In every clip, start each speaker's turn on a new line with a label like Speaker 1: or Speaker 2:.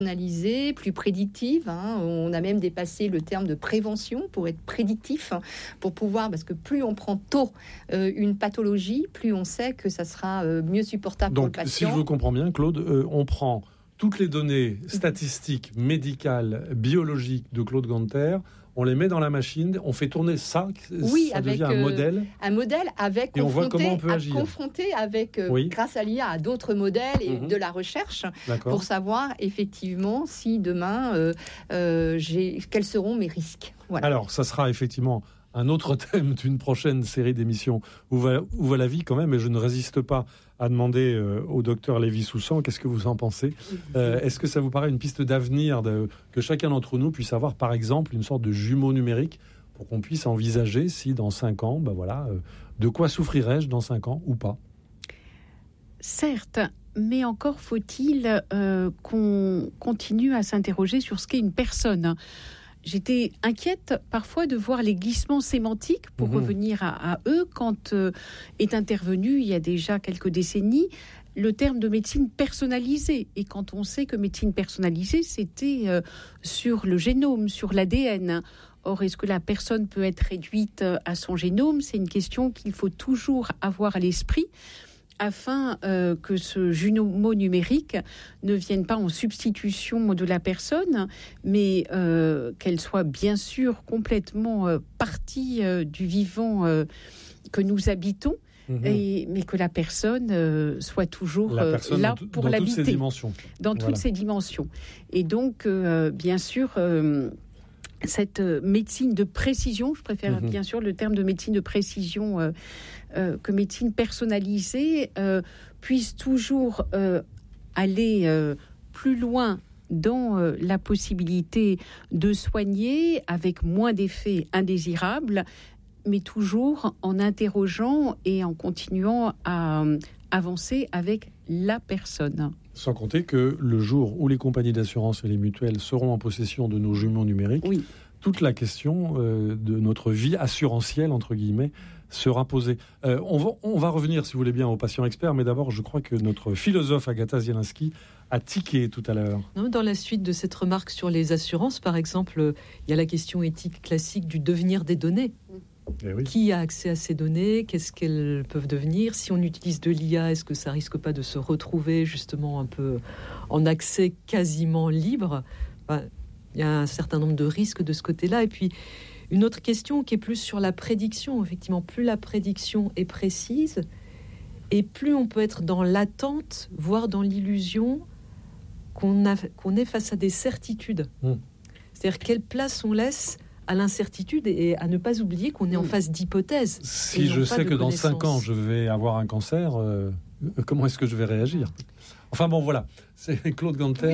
Speaker 1: personnalisée, plus prédictive. On a même dépassé le terme de prévention pour être prédictif, pour pouvoir, parce que plus on prend tôt une pathologie, plus on sait que ça sera mieux supportable pour le patient.
Speaker 2: Donc, si je vous comprends bien, Claude, on prend toutes les données statistiques, médicales, biologiques de Claude Ganter, on les met dans la machine, on fait tourner ça, ça devient un modèle.
Speaker 1: Un modèle avec
Speaker 2: et on voit comment on peut agir.
Speaker 1: Confronté avec, grâce à l'IA, à d'autres modèles et de la recherche, pour savoir effectivement si demain, quels seront mes risques. Voilà.
Speaker 2: Alors, ça sera effectivement un autre thème d'une prochaine série d'émissions où va la vie quand même, et je ne résiste pas à demander au docteur Lévy-Soussan, qu'est-ce que vous en pensez ? Est-ce que ça vous paraît une piste d'avenir que chacun d'entre nous puisse avoir, par exemple, une sorte de jumeau numérique pour qu'on puisse envisager si dans 5 ans, de quoi souffrirais-je dans 5 ans ou pas ?
Speaker 3: Certes, mais encore faut-il qu'on continue à s'interroger sur ce qu'est une personne. J'étais inquiète parfois de voir les glissements sémantiques, pour revenir à eux, quand est intervenu, il y a déjà quelques décennies, le terme de médecine personnalisée. Et quand on sait que médecine personnalisée, c'était sur le génome, sur l'ADN. Or, est-ce que la personne peut être réduite à son génome ? C'est une question qu'il faut toujours avoir à l'esprit, afin que ce jumeau numérique ne vienne pas en substitution de la personne, mais qu'elle soit bien sûr complètement partie du vivant que nous habitons, mais que la personne soit toujours là pour l'habiter. Dans toutes ses dimensions. Et donc, bien sûr... cette médecine de précision, je préfère bien sûr le terme de médecine de précision que médecine personnalisée, puisse toujours aller plus loin dans la possibilité de soigner avec moins d'effets indésirables, mais toujours en interrogeant et en continuant à avancer avec la personne.
Speaker 2: Sans compter que le jour où les compagnies d'assurance et les mutuelles seront en possession de nos jumeaux numériques, toute la question de notre vie assurantielle, entre guillemets, sera posée. On va revenir, si vous voulez bien, aux patients experts, mais d'abord, je crois que notre philosophe Agatha Zielinski a tiqué tout à l'heure.
Speaker 4: Non, dans la suite de cette remarque sur les assurances, par exemple, il y a la question éthique classique du devenir des données. Qui a accès à ces données ? Qu'est-ce qu'elles peuvent devenir ? Si on utilise de l'IA, est-ce que ça risque pas de se retrouver justement un peu en accès quasiment libre ? Il y a un certain nombre de risques de ce côté-là. Et puis, une autre question qui est plus sur la prédiction. Effectivement, plus la prédiction est précise, et plus on peut être dans l'attente, voire dans l'illusion qu'on est face à des certitudes. C'est-à-dire, quelle place on laisse à l'incertitude et à ne pas oublier qu'on est en phase d'hypothèse.
Speaker 2: Si je sais que dans 5 ans, je vais avoir un cancer, comment est-ce que je vais réagir ? Enfin bon, voilà. C'est Claude Ganter.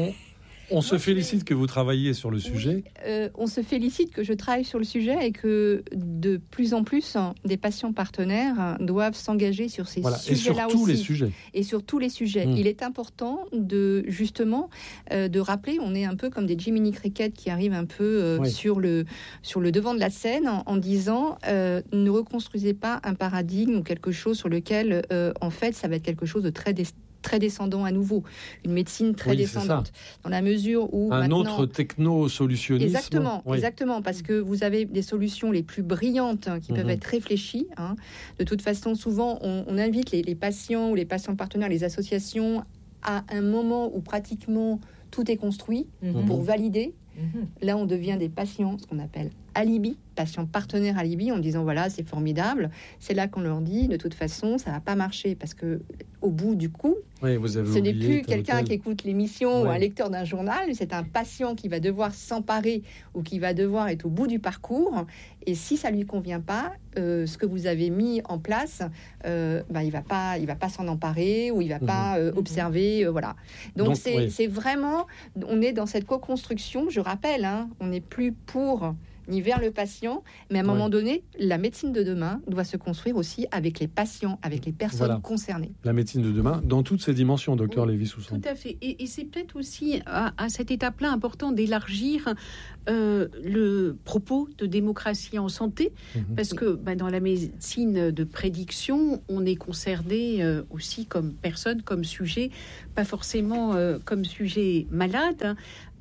Speaker 2: On se félicite que vous travailliez sur le sujet.
Speaker 1: On se félicite que je travaille sur le sujet et que de plus en plus des patients partenaires doivent s'engager sur ces sujets-là aussi. Et sur tous les sujets. Il est important de justement de rappeler, on est un peu comme des Jiminy Cricket qui arrivent un peu sur le devant de la scène en disant ne reconstruisez pas un paradigme ou quelque chose sur lequel en fait ça va être quelque chose de très descendant à nouveau, une médecine très descendante, dans la mesure où
Speaker 2: autre techno-solutionnisme.
Speaker 1: Exactement, parce que vous avez des solutions les plus brillantes qui peuvent être réfléchies. De toute façon, souvent, on invite les patients ou les patients partenaires, les associations, à un moment où pratiquement tout est construit pour valider. Là, on devient des patients, ce qu'on appelle alibi, patients partenaires alibi, en disant voilà, c'est formidable. C'est là qu'on leur dit de toute façon, ça va pas marcher parce que au bout du coup, ce n'est plus quelqu'un qui écoute l'émission ou un lecteur d'un journal, c'est un patient qui va devoir s'emparer ou qui va devoir être au bout du parcours. Et si ça lui convient pas, ce que vous avez mis en place, il va pas s'en emparer ou il va pas observer, voilà. Donc c'est vraiment, on est dans cette co-construction. Je rappelle, on n'est plus pour ni vers le patient, mais à un moment donné, la médecine de demain doit se construire aussi avec les patients, avec les personnes concernées.
Speaker 2: La médecine de demain, dans toutes ses dimensions, docteur Lévy-Soussan.
Speaker 3: Tout à fait. Et c'est peut-être aussi à cette étape-là important d'élargir le propos de démocratie en santé, parce que dans la médecine de prédiction, on est concerné aussi comme personne, comme sujet, pas forcément comme sujet malade.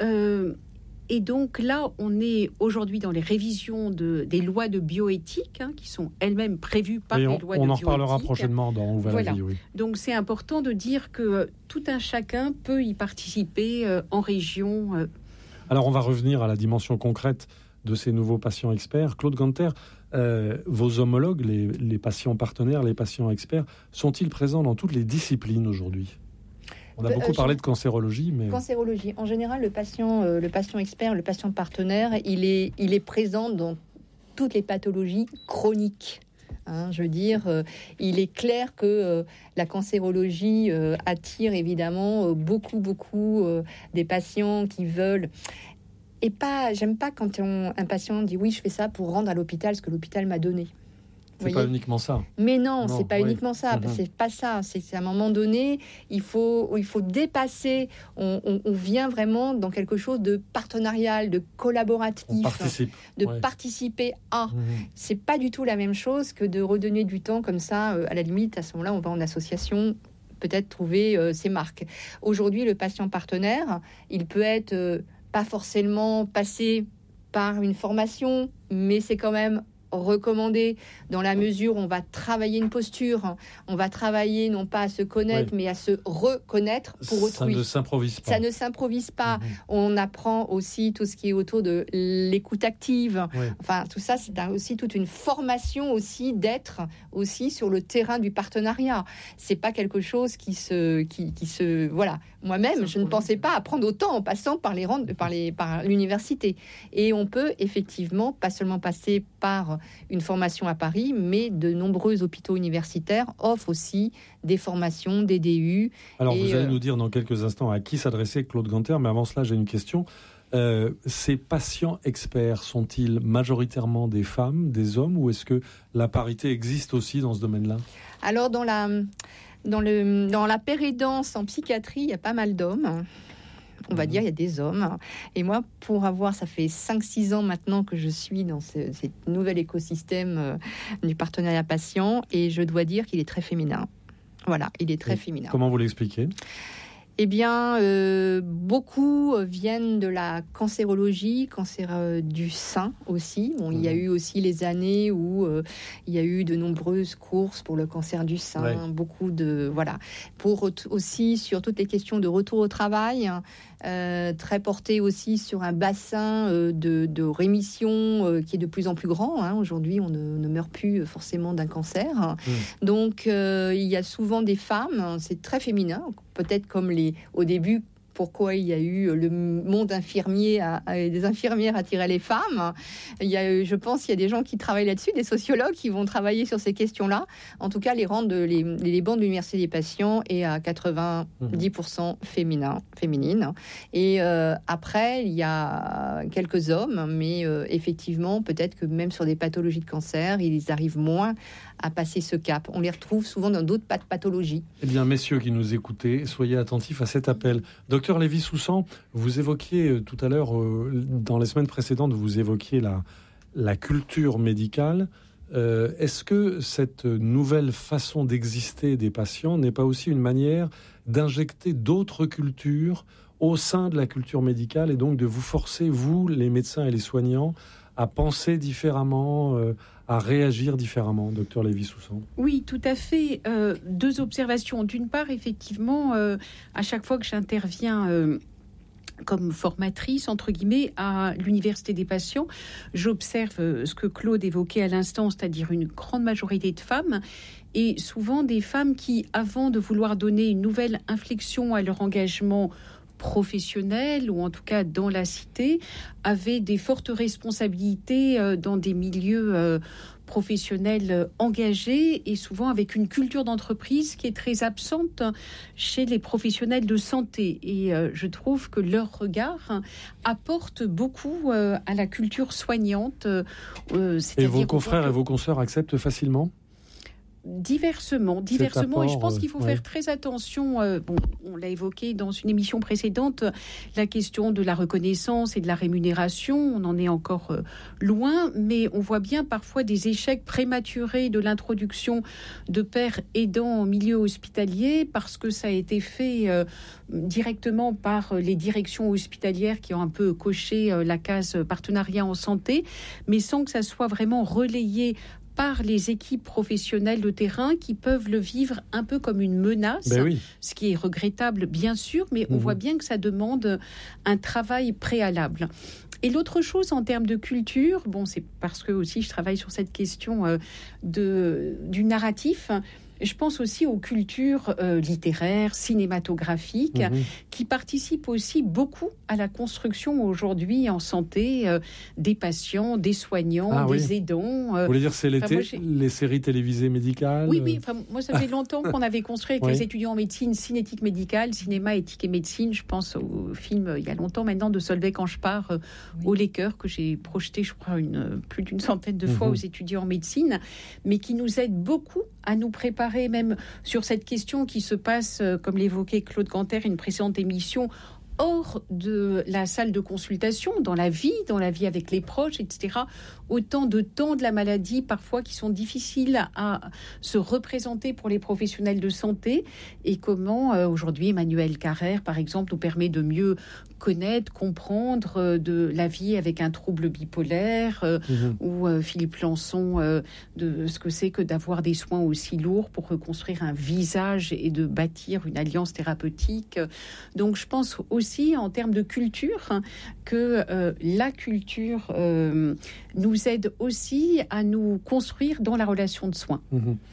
Speaker 3: Et donc là, on est aujourd'hui dans les révisions des lois de bioéthique, qui sont elles-mêmes prévues par les lois de bioéthique.
Speaker 2: On en reparlera prochainement dans Où va la vie. Oui.
Speaker 3: Donc c'est important de dire que tout un chacun peut y participer en région.
Speaker 2: Alors on va revenir à la dimension concrète de ces nouveaux patients experts. Claude Ganter, vos homologues, les patients partenaires, les patients experts, sont-ils présents dans toutes les disciplines aujourd'hui ? On a beaucoup parlé de cancérologie, mais...
Speaker 1: Cancérologie. En général, le patient expert, le patient partenaire, il est présent dans toutes les pathologies chroniques. Je veux dire, il est clair que la cancérologie attire évidemment beaucoup des patients qui veulent... Et j'aime pas quand un patient dit « oui, je fais ça pour rendre à l'hôpital ce que l'hôpital m'a donné ».
Speaker 2: C'est pas uniquement ça.
Speaker 1: Mais non, c'est pas uniquement ça. C'est pas ça. C'est à un moment donné, il faut dépasser. On vient vraiment dans quelque chose de partenarial, de collaboratif, participer à. C'est pas du tout la même chose que de redonner du temps comme ça. À la limite, à ce moment-là, on va en association peut-être trouver ses marques. Aujourd'hui, le patient partenaire, il peut être pas forcément passé par une formation, mais c'est quand même recommandé dans la mesure où on va travailler une posture, on va travailler non pas à se connaître, mais à se reconnaître pour autrui.
Speaker 2: Ça ne s'improvise pas.
Speaker 1: Ça ne s'improvise pas. On apprend aussi tout ce qui est autour de l'écoute active. Enfin, tout ça, c'est aussi toute une formation aussi d'être aussi sur le terrain du partenariat. C'est pas quelque chose qui se voilà. Moi-même, je ne pensais pas apprendre autant en passant par l'université. Et on peut effectivement pas seulement passer par une formation à Paris, mais de nombreux hôpitaux universitaires offrent aussi des formations, des DU.
Speaker 2: Alors, vous allez nous dire dans quelques instants à qui s'adresser, Claude Ganter, mais avant cela, j'ai une question. Ces patients experts sont-ils majoritairement des femmes, des hommes, ou est-ce que la parité existe aussi dans ce domaine-là ?
Speaker 1: Alors, dans la pérédance en psychiatrie, il y a pas mal d'hommes. On va dire, il y a des hommes. Et moi, ça fait 5-6 ans maintenant que je suis dans ce nouvel écosystème du partenariat patient, et je dois dire qu'il est très féminin. Voilà, il est très féminin.
Speaker 2: Comment vous l'expliquez ?
Speaker 1: Eh bien, beaucoup viennent de la cancérologie, cancer du sein aussi. Bon, il y a eu aussi les années où il y a eu de nombreuses courses pour le cancer du sein, beaucoup de... Voilà. Pour aussi sur toutes les questions de retour au travail, très porté aussi sur un bassin de rémission qui est de plus en plus grand. Aujourd'hui, on ne meurt plus forcément d'un cancer. Donc, il y a souvent des femmes, c'est très féminin, peut-être comme au début, pourquoi il y a eu le monde infirmier, des infirmières attirer les femmes. Je pense qu'il y a des gens qui travaillent là-dessus, des sociologues qui vont travailler sur ces questions-là. En tout cas, les bancs de l'Université des patients est à 90% féminine. Et après, il y a quelques hommes, mais effectivement, peut-être que même sur des pathologies de cancer, ils arrivent moins à passer ce cap. On les retrouve souvent dans d'autres pathologies.
Speaker 2: Eh bien, messieurs qui nous écoutez, soyez attentifs à cet appel. Docteur Lévy-Soussan, vous évoquiez tout à l'heure, dans les semaines précédentes, vous évoquiez la culture médicale. Est-ce que cette nouvelle façon d'exister des patients n'est pas aussi une manière d'injecter d'autres cultures au sein de la culture médicale et donc de vous forcer, vous, les médecins et les soignants, à penser différemment, à réagir différemment, docteur Lévy-Soussan?
Speaker 3: Oui, tout à fait. Deux observations. D'une part, effectivement, à chaque fois que j'interviens comme formatrice, entre guillemets, à l'Université des patients, j'observe ce que Claude évoquait à l'instant, c'est-à-dire une grande majorité de femmes, et souvent des femmes qui, avant de vouloir donner une nouvelle inflexion à leur engagement professionnels ou en tout cas dans la cité, avaient des fortes responsabilités dans des milieux professionnels engagés et souvent avec une culture d'entreprise qui est très absente chez les professionnels de santé. Et je trouve que leur regard apporte beaucoup à la culture soignante.
Speaker 2: Et vos confrères et vos consoeurs acceptent facilement ?
Speaker 3: Diversement.
Speaker 2: Apport,
Speaker 3: et je pense qu'il faut faire très attention. On l'a évoqué dans une émission précédente, la question de la reconnaissance et de la rémunération. On en est encore loin, mais on voit bien parfois des échecs prématurés de l'introduction de pairs aidants en milieu hospitalier parce que ça a été fait directement par les directions hospitalières qui ont un peu coché la case partenariat en santé, mais sans que ça soit vraiment relayé par les équipes professionnelles de terrain qui peuvent le vivre un peu comme une menace, ce qui est regrettable bien sûr, mais on voit bien que ça demande un travail préalable. Et l'autre chose en termes de culture, c'est parce que aussi je travaille sur cette question du narratif. Je pense aussi aux cultures littéraires, cinématographiques, qui participent aussi beaucoup à la construction aujourd'hui en santé des patients, des soignants, des aidants.
Speaker 2: Vous voulez dire c'est les séries télévisées médicales ?
Speaker 3: Oui. Moi, ça fait longtemps qu'on avait construit avec les étudiants en médecine, cinétique médicale, cinéma, éthique et médecine. Je pense au film, il y a longtemps maintenant, de Solveig Anspar, Au Laker, que j'ai projeté, je crois, plus d'une centaine de fois aux étudiants en médecine, mais qui nous aide beaucoup à nous préparer même sur cette question qui se passe, comme l'évoquait Claude Ganter, une précédente émission, hors de la salle de consultation, dans la vie avec les proches, etc. Autant de temps de la maladie, parfois, qui sont difficiles à se représenter pour les professionnels de santé. Et comment, aujourd'hui, Emmanuel Carrère, par exemple, nous permet de mieux connaître, comprendre de la vie avec un trouble bipolaire, ou Philippe Lançon, de ce que c'est que d'avoir des soins aussi lourds pour reconstruire un visage et de bâtir une alliance thérapeutique. Donc, je pense aussi, en termes de culture, que la culture nous aide aussi à nous construire dans la relation de soins.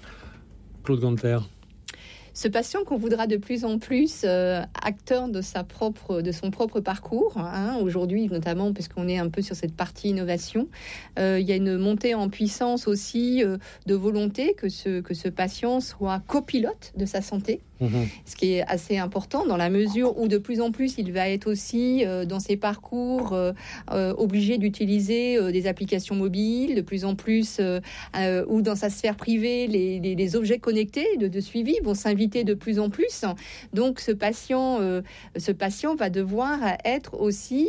Speaker 2: Claude Ganter.
Speaker 1: Ce patient qu'on voudra de plus en plus acteur de son propre parcours, aujourd'hui notamment puisqu'on est un peu sur cette partie innovation, il y a une montée en puissance aussi de volonté que ce patient soit copilote de sa santé. Ce qui est assez important dans la mesure où de plus en plus il va être aussi dans ses parcours obligé d'utiliser des applications mobiles, de plus en plus ou dans sa sphère privée les objets connectés de suivi vont s'inviter de plus en plus. Donc ce patient va devoir être aussi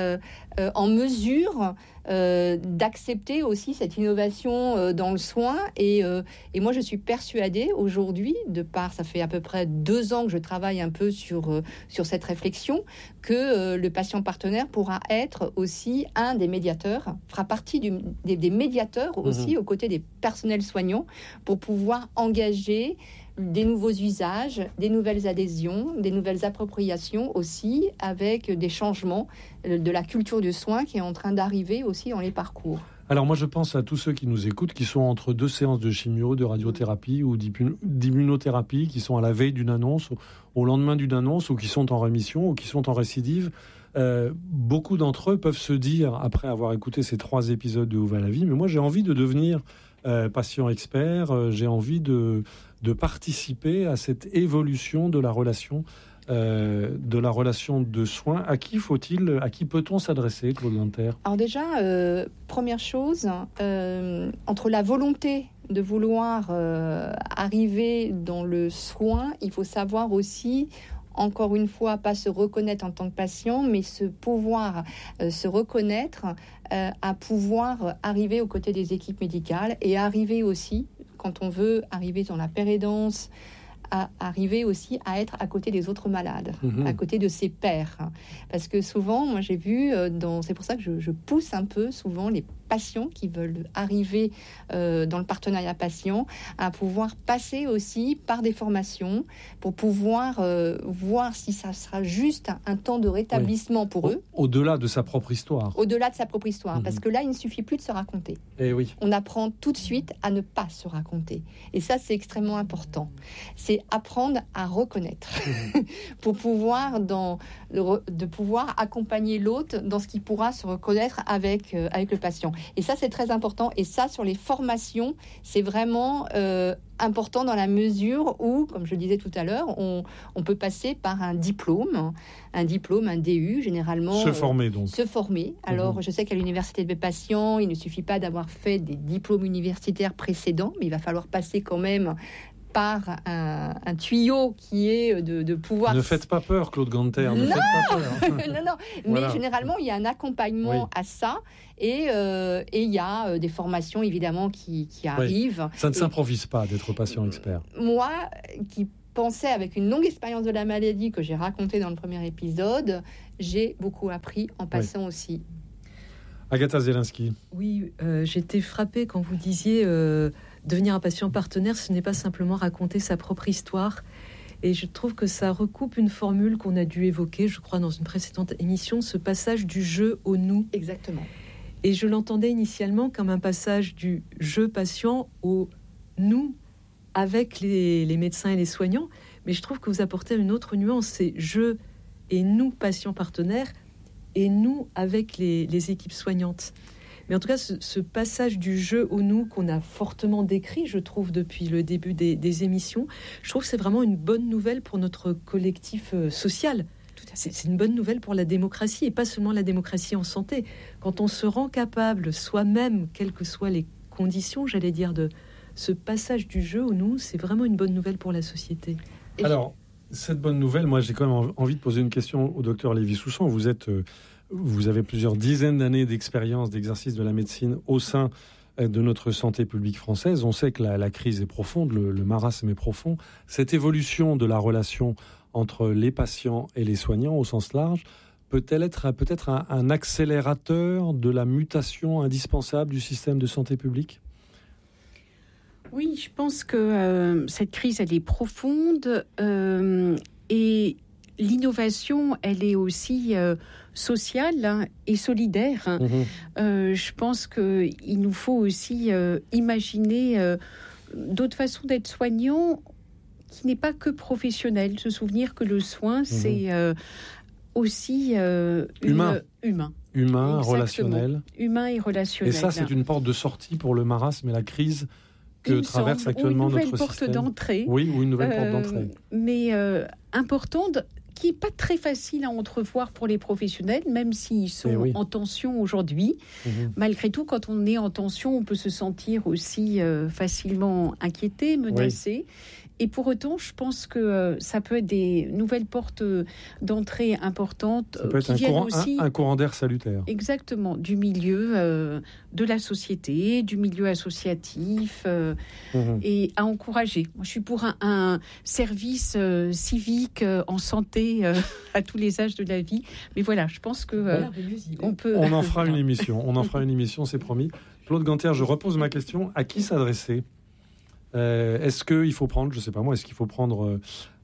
Speaker 1: en mesure d'accepter aussi cette innovation dans le soin et moi je suis persuadée aujourd'hui, ça fait à peu près 2 ans que je travaille un peu sur cette réflexion, que le patient partenaire pourra être aussi un des médiateurs, fera partie des médiateurs aussi aux côtés des personnels soignants pour pouvoir engager des nouveaux usages, des nouvelles adhésions, des nouvelles appropriations aussi, avec des changements de la culture du soin qui est en train d'arriver aussi dans les parcours.
Speaker 2: Alors moi je pense à tous ceux qui nous écoutent, qui sont entre 2 séances de chimio, de radiothérapie ou d'immunothérapie, qui sont à la veille d'une annonce, au lendemain d'une annonce, ou qui sont en rémission, ou qui sont en récidive. Beaucoup d'entre eux peuvent se dire, après avoir écouté ces 3 épisodes de Où va la vie, mais moi j'ai envie de devenir patient expert, j'ai envie de participer à cette évolution de la relation de soins. À qui peut-on s'adresser, Claude Ganter ?
Speaker 1: Alors déjà, première chose, entre la volonté de vouloir arriver dans le soin, il faut savoir aussi, encore une fois, pas se reconnaître en tant que patient, mais pouvoir se reconnaître à pouvoir arriver aux côtés des équipes médicales et arriver aussi, quand on veut arriver dans la pérédance, à arriver aussi à être à côté des autres malades, à côté de ses pairs. Parce que souvent, moi j'ai vu, c'est pour ça que je pousse un peu souvent les patients qui veulent arriver dans le partenariat patient à pouvoir passer aussi par des formations pour pouvoir voir si ça sera juste un temps de rétablissement pour eux.
Speaker 2: Au-delà de sa propre histoire.
Speaker 1: Au-delà de sa propre histoire, parce que là, il ne suffit plus de se raconter.
Speaker 2: Et oui.
Speaker 1: On apprend tout de suite à ne pas se raconter. Et ça, c'est extrêmement important. C'est apprendre à reconnaître pour pouvoir pouvoir accompagner l'autre dans ce qu'il pourra se reconnaître avec le patient. Et ça, c'est très important. Et ça, sur les formations, c'est vraiment important dans la mesure où, comme je le disais tout à l'heure, on peut passer par un diplôme, un DU, généralement.
Speaker 2: Se former, donc.
Speaker 1: Se former. Alors, je sais qu'à l'université de Patient, il ne suffit pas d'avoir fait des diplômes universitaires précédents, mais il va falloir passer quand même par un tuyau qui est de pouvoir...
Speaker 2: Ne faites pas peur, Claude Ganter. Ne faites pas peur.
Speaker 1: Non. Voilà. Mais généralement, il y a un accompagnement à ça. Et il y a des formations, évidemment, qui arrivent.
Speaker 2: Ça ne s'improvise pas d'être patient expert.
Speaker 1: Moi, qui pensais avec une longue expérience de la maladie que j'ai racontée dans le premier épisode, j'ai beaucoup appris en passant aussi.
Speaker 2: Agatha Zielinski.
Speaker 4: Oui, j'étais frappée quand vous disiez... devenir un patient partenaire, ce n'est pas simplement raconter sa propre histoire. Et je trouve que ça recoupe une formule qu'on a dû évoquer, je crois, dans une précédente émission, ce passage du je au nous.
Speaker 1: Exactement.
Speaker 4: Et je l'entendais initialement comme un passage du je patient au nous avec les médecins et les soignants. Mais je trouve que vous apportez une autre nuance, c'est je et nous, patients partenaires, et nous avec les équipes soignantes. Mais en tout cas, ce passage du jeu au nous qu'on a fortement décrit, je trouve, depuis le début des émissions, je trouve que c'est vraiment une bonne nouvelle pour notre collectif social. C'est une bonne nouvelle pour la démocratie, et pas seulement la démocratie en santé. Quand on se rend capable soi-même, quelles que soient les conditions, j'allais dire, de ce passage du jeu au nous, c'est vraiment une bonne nouvelle pour la société.
Speaker 2: Alors, cette bonne nouvelle, moi j'ai quand même envie de poser une question au docteur Lévy-Soussan. Vous avez plusieurs dizaines d'années d'expérience, d'exercice de la médecine au sein de notre santé publique française. On sait que la crise est profonde, le marasme est profond. Cette évolution de la relation entre les patients et les soignants au sens large peut-elle être peut-être un accélérateur de la mutation indispensable du système de santé publique ?
Speaker 3: Oui, je pense que cette crise, elle est profonde et l'innovation, elle est aussi sociale et solidaire. Je pense qu'il nous faut aussi imaginer d'autres façons d'être soignant qui n'est pas que professionnel. Se souvenir que le soin, c'est aussi
Speaker 2: humain,
Speaker 3: relationnel. Humain et relationnel.
Speaker 2: Et ça, c'est une porte de sortie pour le marasme et la crise que traverse actuellement notre système.
Speaker 3: Porte d'entrée.
Speaker 2: Oui, ou une nouvelle porte d'entrée.
Speaker 3: Mais importante, qui n'est pas très facile à entrevoir pour les professionnels, même s'ils sont en tension aujourd'hui. Malgré tout, quand on est en tension, on peut se sentir aussi facilement inquiété, menacé. Et pour autant, je pense que ça peut être des nouvelles portes d'entrée importantes.
Speaker 2: Ça peut être un courant d'air salutaire.
Speaker 3: Exactement, du milieu de la société, du milieu associatif, et à encourager. Moi, je suis pour un service civique en santé à tous les âges de la vie. Mais voilà, je pense que on peut...
Speaker 2: On en fera une émission. On en fera une émission, c'est promis. Claude Ganter, je repose ma question. À qui s'adresser ? Est-ce qu'il faut prendre, je ne sais pas moi, est-ce qu'il faut prendre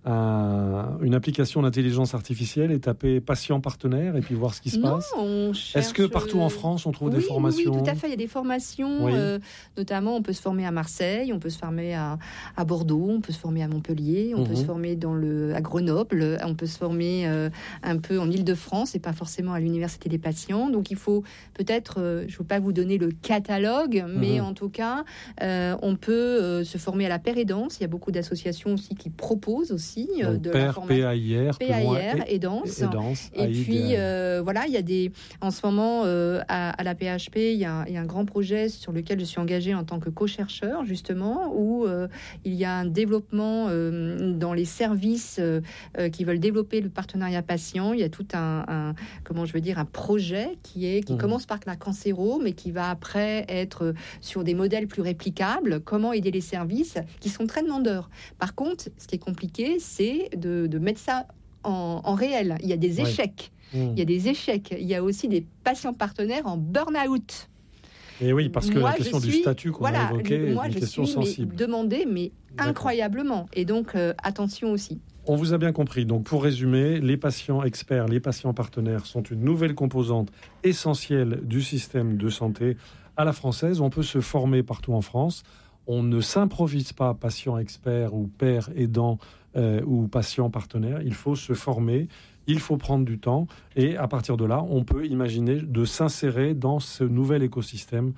Speaker 2: une application d'intelligence artificielle et taper patient partenaire et puis voir ce qui se passe ? Est-ce que partout en France on trouve des formations ?
Speaker 1: Oui, tout à fait, il y a des formations, notamment on peut se former à Marseille, on peut se former à Bordeaux, on peut se former à Montpellier, on peut se former à Grenoble, on peut se former un peu en Île-de-France et pas forcément à l'Université des Patients. Donc il faut peut-être, je ne veux pas vous donner le catalogue, mais en tout cas, on peut se former à la Pérédance. Il y a beaucoup d'associations aussi qui proposent aussi de la formation. PAIR et danse. Et puis voilà, il y a en ce moment à la PHP, il y a un grand projet sur lequel je suis engagée en tant que co-chercheur justement, où il y a un développement dans les services qui veulent développer le partenariat patient. Il y a tout un projet qui commence par la cancéro, mais qui va après être sur des modèles plus réplicables. Comment aider les services qui sont très demandeurs. Par contre, ce qui est compliqué, c'est de mettre ça en réel. Il y a des échecs. Il y a des échecs. Il y a aussi des patients partenaires en burn-out.
Speaker 2: Et oui, parce que la question du statut qu'on a évoquée est une question sensible.
Speaker 1: Demandée, mais incroyablement. Et donc, attention aussi.
Speaker 2: On vous a bien compris. Donc, pour résumer, les patients experts, les patients partenaires sont une nouvelle composante essentielle du système de santé à la française. On peut se former partout en France. On ne s'improvise pas patient expert ou père aidant ou patient partenaire. Il faut se former. Il faut prendre du temps et à partir de là, on peut imaginer de s'insérer dans ce nouvel écosystème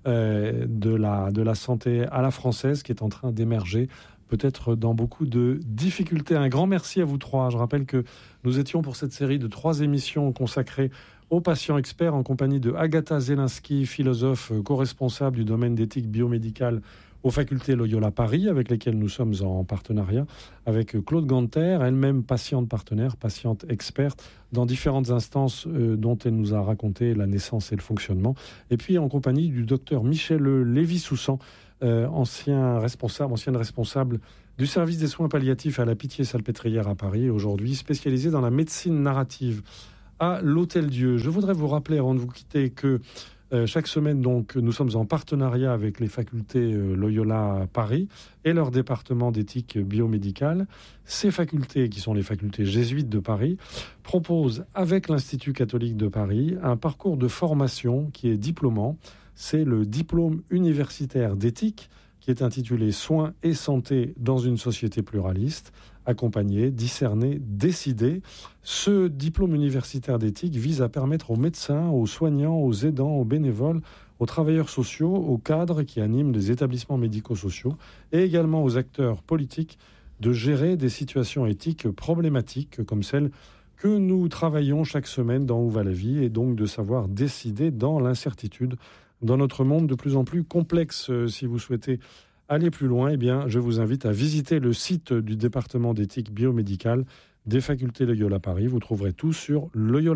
Speaker 2: de la santé à la française qui est en train d'émerger, peut-être dans beaucoup de difficultés. Un grand merci à vous trois. Je rappelle que nous étions pour cette série de 3 émissions consacrées aux patients experts en compagnie de Agatha Zielinski, philosophe co-responsable du domaine d'éthique biomédicale aux facultés Loyola Paris, avec lesquelles nous sommes en partenariat, avec Claude Ganter, elle-même patiente partenaire, patiente experte, dans différentes instances dont elle nous a raconté la naissance et le fonctionnement. Et puis en compagnie du docteur Michel Lévy-Soussan, ancienne responsable du service des soins palliatifs à la Pitié-Salpêtrière à Paris, aujourd'hui spécialisée dans la médecine narrative à l'Hôtel-Dieu. Je voudrais vous rappeler, avant de vous quitter, que chaque semaine, donc, nous sommes en partenariat avec les facultés Loyola Paris et leur département d'éthique biomédicale. Ces facultés, qui sont les facultés jésuites de Paris, proposent avec l'Institut catholique de Paris un parcours de formation qui est diplômant. C'est le diplôme universitaire d'éthique qui est intitulé « Soins et santé dans une société pluraliste ». Accompagner, discerner, décider. Ce diplôme universitaire d'éthique vise à permettre aux médecins, aux soignants, aux aidants, aux bénévoles, aux travailleurs sociaux, aux cadres qui animent les établissements médico-sociaux et également aux acteurs politiques de gérer des situations éthiques problématiques comme celles que nous travaillons chaque semaine dans Où va la vie, et donc de savoir décider dans l'incertitude, dans notre monde de plus en plus complexe. Si vous souhaitez aller plus loin, eh bien, je vous invite à visiter le site du département d'éthique biomédicale des facultés Loyola Paris. Vous trouverez tout sur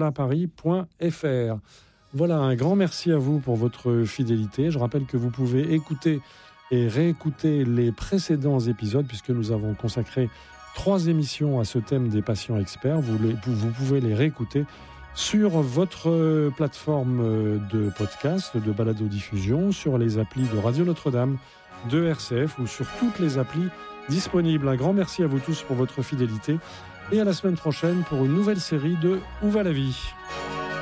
Speaker 2: loyolaparis.fr. Voilà, un grand merci à vous pour votre fidélité. Je rappelle que vous pouvez écouter et réécouter les précédents épisodes puisque nous avons consacré 3 émissions à ce thème des patients experts. Vous pouvez les réécouter sur votre plateforme de podcast, de balado-diffusion, sur les applis de Radio Notre-Dame, de RCF ou sur toutes les applis disponibles. Un grand merci à vous tous pour votre fidélité et à la semaine prochaine pour une nouvelle série de Où va la vie ?